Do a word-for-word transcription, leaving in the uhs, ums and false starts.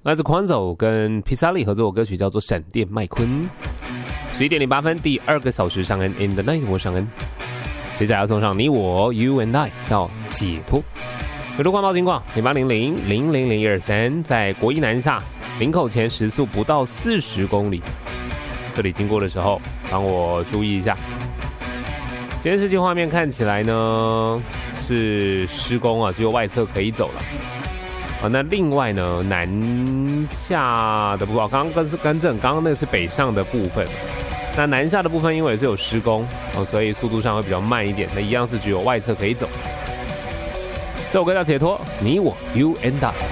来自 Quanzo 跟 Pisali 合作的歌曲叫做《闪电麦昆》。十一点零八分，第二个小时上恩 In the Night， 我上恩。接下来要送上你我 You and I 到解脱。有路况报警广零八零零零零零一二三，在国一南下林口前时速不到四十公里，这里经过的时候帮我注意一下。监视器画面看起来呢是施工啊，只有外侧可以走了。啊，那另外呢，南下的部分，刚刚更是更正，刚刚那个是北上的部分。那南下的部分，因为也是有施工哦，所以速度上会比较慢一点。那一样是只有外侧可以走。这首歌叫《解脱》，你我 You and I。